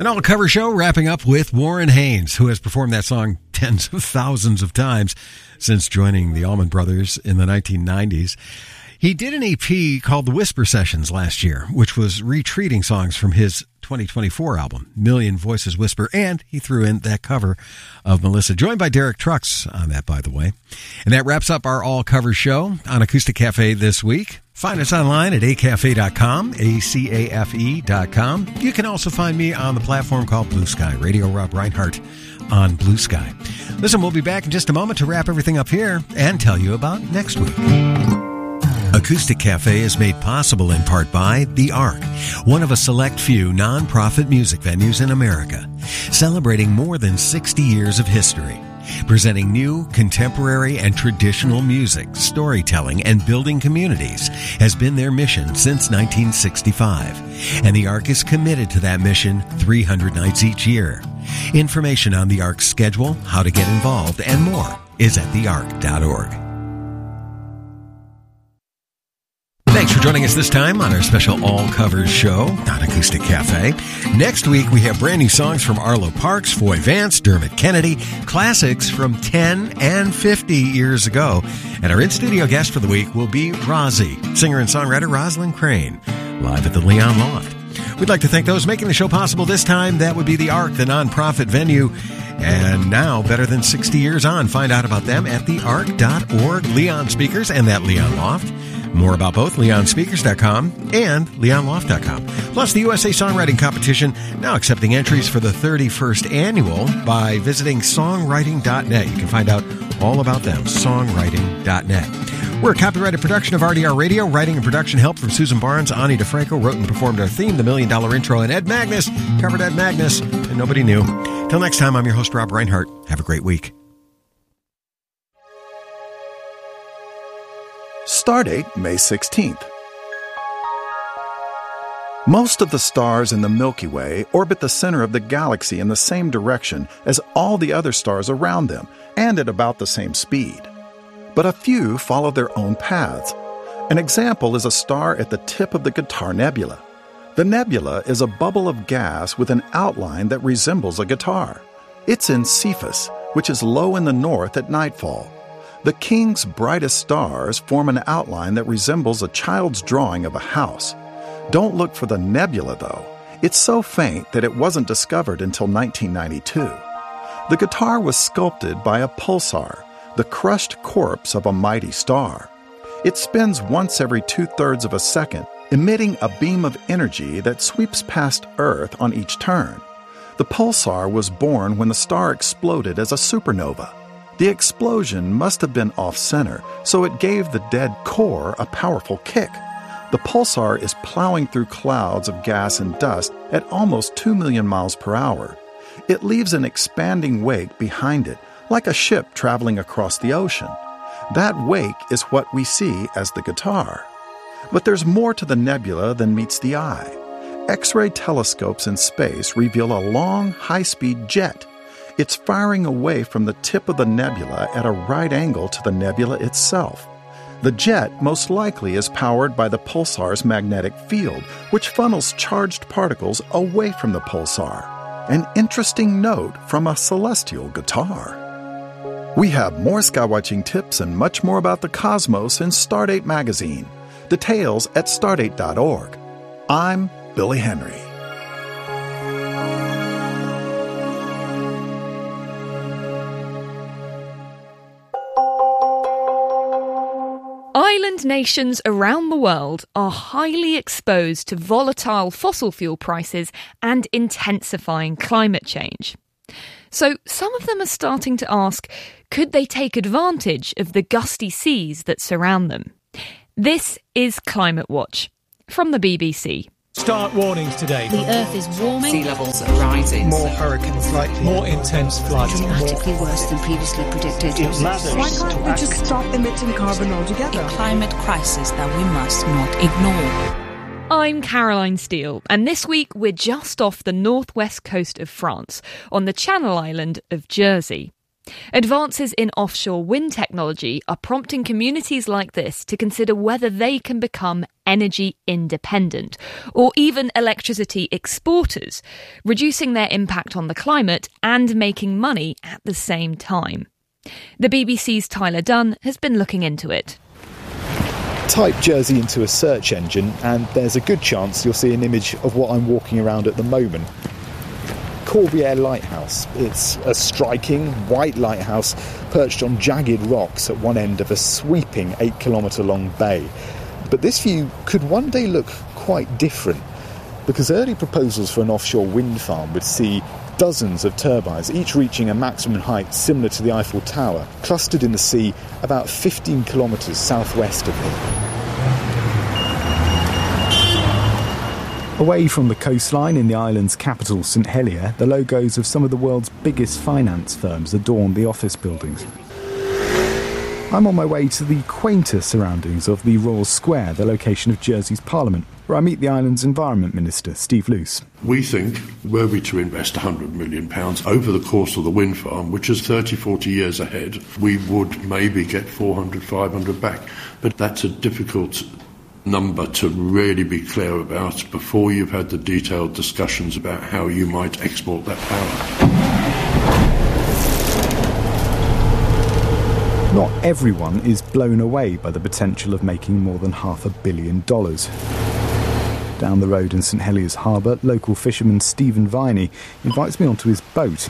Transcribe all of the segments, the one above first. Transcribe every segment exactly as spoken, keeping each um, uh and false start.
An all-cover show wrapping up with Warren Haynes, who has performed that song tens of thousands of times since joining the Allman Brothers in the nineteen nineties. He did an E P called The Whisper Sessions last year, which was retreating songs from his twenty twenty-four album, Million Voices Whisper, and he threw in that cover of Melissa, joined by Derek Trucks on that, by the way. And that wraps up our all-cover show on Acoustic Cafe this week. Find us online at a cafe dot com, A C A F E dot com. You can also find me on the platform called Blue Sky, Radio Rob Reinhardt on Blue Sky. Listen, we'll be back in just a moment to wrap everything up here and tell you about next week. Acoustic Cafe is made possible in part by The Ark, one of a select few non-profit music venues in America, celebrating more than sixty years of history. Presenting new, contemporary, and traditional music, storytelling, and building communities has been their mission since nineteen sixty-five. And the Ark is committed to that mission three hundred nights each year. Information on the Ark's schedule, how to get involved, and more is at the ark dot org. Thanks for joining us this time on our special all-covers show on Acoustic Cafe. Next week, we have brand new songs from Arlo Parks, Foy Vance, Dermot Kennedy, classics from ten and fifty years ago. And our in-studio guest for the week will be Rozzy, singer and songwriter Rosalind Crane, live at the Leon Loft. We'd like to thank those making the show possible this time. That would be the Ark, the nonprofit venue. And now, better than sixty years on, find out about them at the ark dot org, Leon Speakers, and that Leon Loft. More about both, leon speakers dot com and leon loft dot com. Plus, the U S A Songwriting Competition, now accepting entries for the thirty-first annual by visiting songwriting dot net. You can find out all about them, songwriting dot net. We're a copyrighted production of R D R Radio. Writing and production help from Susan Barnes. Ani DeFranco wrote and performed our theme, The Million Dollar Intro, and Ed Magnus covered Ed Magnus, and nobody knew. Till next time, I'm your host, Rob Reinhardt. Have a great week. Stardate, May sixteenth. Most of the stars in the Milky Way orbit the center of the galaxy in the same direction as all the other stars around them, and at about the same speed. But a few follow their own paths. An example is a star at the tip of the Guitar Nebula. The nebula is a bubble of gas with an outline that resembles a guitar. It's in Cephus, which is low in the north at nightfall. The king's brightest stars form an outline that resembles a child's drawing of a house. Don't look for the nebula, though. It's so faint that it wasn't discovered until nineteen ninety-two. The guitar was sculpted by a pulsar, the crushed corpse of a mighty star. It spins once every two-thirds of a second, emitting a beam of energy that sweeps past Earth on each turn. The pulsar was born when the star exploded as a supernova. The explosion must have been off-center, so it gave the dead core a powerful kick. The pulsar is plowing through clouds of gas and dust at almost two million miles per hour. It leaves an expanding wake behind it, like a ship traveling across the ocean. That wake is what we see as the guitar. But there's more to the nebula than meets the eye. X-ray telescopes in space reveal a long, high-speed jet. It's firing away from the tip of the nebula at a right angle to the nebula itself. The jet most likely is powered by the pulsar's magnetic field, which funnels charged particles away from the pulsar. An interesting note from a celestial guitar. We have more skywatching tips and much more about the cosmos in Stardate magazine. Details at stardate dot org. I'm Billy Henry. Island nations around the world are highly exposed to volatile fossil fuel prices and intensifying climate change. So some of them are starting to ask, could they take advantage of the gusty seas that surround them? This is Climate Watch from the B B C. Start warnings today. The Earth is warming. Sea levels are rising. More hurricanes likely. More intense floods. Dramatically worse than previously predicted. Why can't we just stop emitting carbon altogether? A climate crisis that we must not ignore. I'm Caroline Steele, and this week we're just off the northwest coast of France, on the Channel island of Jersey. Advances in offshore wind technology are prompting communities like this to consider whether they can become energy independent, or even electricity exporters, reducing their impact on the climate and making money at the same time. The B B C's Tyler Dunn has been looking into it. Type Jersey into a search engine and there's a good chance you'll see an image of what I'm walking around at the moment. Corbière Lighthouse. It's a striking white lighthouse perched on jagged rocks at one end of a sweeping eight kilometre long bay. But this view could one day look quite different, because early proposals for an offshore wind farm would see dozens of turbines, each reaching a maximum height similar to the Eiffel Tower, clustered in the sea about fifteen kilometres southwest of here. Away from the coastline in the island's capital, St Helier, the logos of some of the world's biggest finance firms adorn the office buildings. I'm on my way to the quainter surroundings of the Royal Square, the location of Jersey's Parliament, where I meet the island's Environment Minister, Steve Luce. We think, were we to invest one hundred million pounds over the course of the wind farm, which is thirty, forty years ahead, we would maybe get four hundred, five hundred back. But that's a difficult number to really be clear about before you've had the detailed discussions about how you might export that power. Not everyone is blown away by the potential of making more than half a billion dollars. Down the road in St Helier's harbour, local fisherman Stephen Viney invites me onto his boat.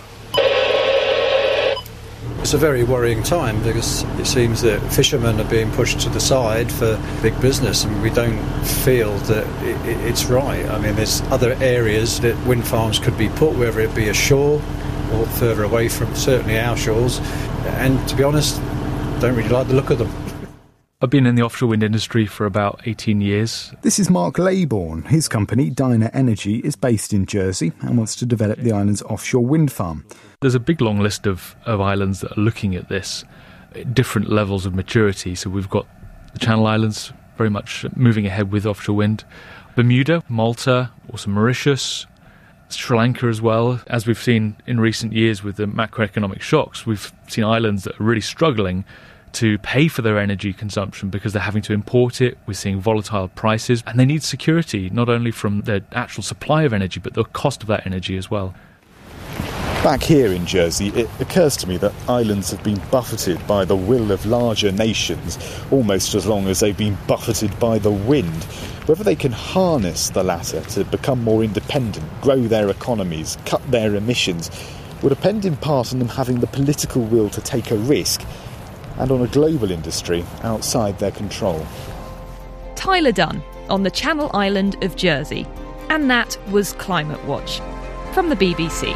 It's a very worrying time because it seems that fishermen are being pushed to the side for big business, and we don't feel that it's right. I mean, there's other areas that wind farms could be put, whether it be ashore or further away from certainly our shores, and to be honest, don't really like the look of them. I've been in the offshore wind industry for about eighteen years. This is Mark Laybourne. His company, Dyna Energy, is based in Jersey and wants to develop the island's offshore wind farm. There's a big long list of, of islands that are looking at this at different levels of maturity. So we've got the Channel Islands very much moving ahead with offshore wind. Bermuda, Malta, also Mauritius, Sri Lanka as well. As we've seen in recent years with the macroeconomic shocks, we've seen islands that are really struggling to pay for their energy consumption because they're having to import it. We're seeing volatile prices, and they need security, not only from the actual supply of energy, but the cost of that energy as well. Back here in Jersey, it occurs to me that islands have been buffeted by the will of larger nations almost as long as they've been buffeted by the wind. Whether they can harness the latter to become more independent, grow their economies, cut their emissions, will depend in part on them having the political will to take a risk and on a global industry outside their control. Tyler Dunn on the Channel Island of Jersey. And that was Climate Watch from the B B C.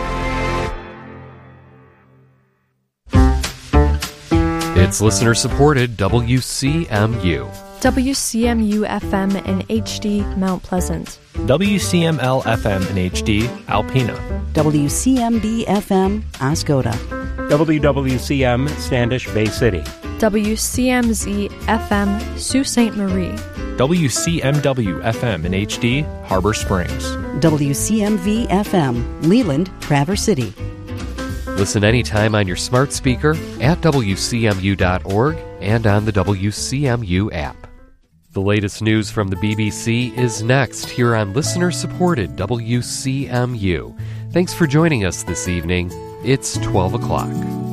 It's listener-supported W C M U. W C M U F M in H D, Mount Pleasant. W C M L F M in H D, Alpena. W C M B F M, Ascoda. W W C M, Standish Bay City. W C M Z F M, Sault Ste. Marie. W C M W F M in H D, Harbor Springs. W C M V F M, Leland, Traverse City. Listen anytime on your smart speaker, at W C M U dot org, and on the W C M U app. The latest news from the B B C is next here on listener-supported W C M U. Thanks for joining us this evening. It's twelve o'clock.